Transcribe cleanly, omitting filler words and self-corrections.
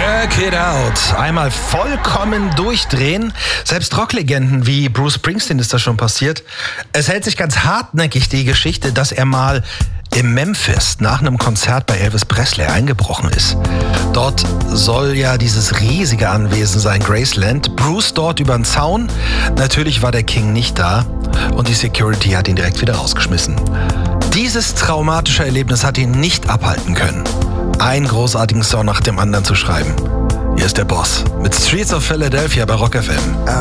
Check it out. Einmal vollkommen durchdrehen. Selbst Rocklegenden wie Bruce Springsteen ist das schon passiert. Es hält sich ganz hartnäckig die Geschichte, dass er mal in Memphis nach einem Konzert bei Elvis Presley eingebrochen ist. Dort soll ja dieses riesige Anwesen sein, Graceland. Bruce dort über den Zaun. Natürlich war der King nicht da und die Security hat ihn direkt wieder rausgeschmissen. Dieses traumatische Erlebnis hat ihn nicht abhalten können, einen großartigen Song nach dem anderen zu schreiben. Hier ist der Boss mit Streets of Philadelphia bei Rock FM.